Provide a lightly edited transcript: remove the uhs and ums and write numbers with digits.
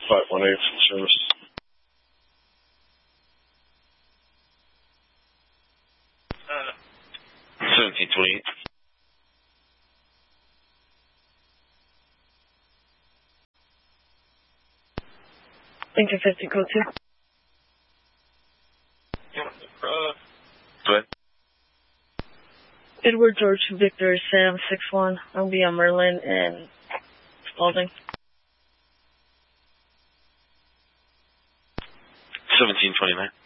518 full service. Uh, 1728. Lincoln 50, code 2. Go ahead. Edward George Victor Sam 61. I'll be on Merlin and Spalding. 1729.